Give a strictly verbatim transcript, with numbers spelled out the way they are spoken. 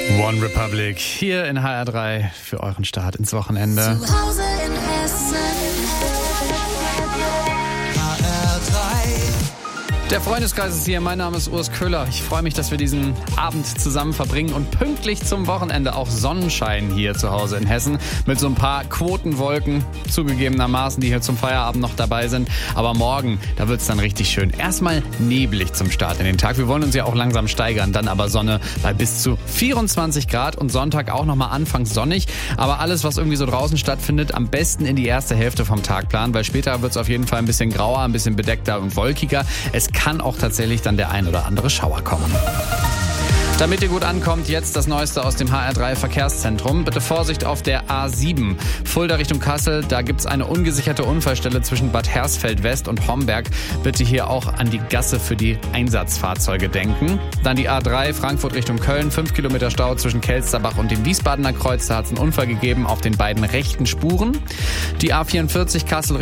One Republic hier in H R drei für euren Start ins Wochenende. Zu Hause in Hessen. H R drei. Der Freundeskreis ist hier, mein Name ist Urs Köhler. Ich freue mich, dass wir diesen Abend zusammen verbringen und pünktlich zum Wochenende auch Sonnenschein hier zu Hause in Hessen mit so ein paar Quotenwolken zugegebenermaßen, die hier zum Feierabend noch dabei sind. Aber morgen, da wird es dann richtig schön. Erstmal neblig zum Start in den Tag. Wir wollen uns ja auch langsam steigern, dann aber Sonne bei bis zu vierundzwanzig Grad und Sonntag auch nochmal anfangs sonnig. Aber alles, was irgendwie so draußen stattfindet, am besten in die erste Hälfte vom Tag planen, weil später wird es auf jeden Fall ein bisschen grauer, ein bisschen bedeckter und wolkiger. Es kann auch tatsächlich dann der ein oder andere Schauer kommen. Damit ihr gut ankommt, jetzt das Neueste aus dem H R drei Verkehrszentrum. Bitte Vorsicht auf der A sieben. Fulda Richtung Kassel, da gibt's eine ungesicherte Unfallstelle zwischen Bad Hersfeld West und Homberg. Bitte hier auch an die Gasse für die Einsatzfahrzeuge denken. Dann die A drei Frankfurt Richtung Köln, fünf Kilometer Stau zwischen Kelsterbach und dem Wiesbadener Kreuz. Da hat's einen Unfall gegeben auf den beiden rechten Spuren. Die A vierundvierzig Kassel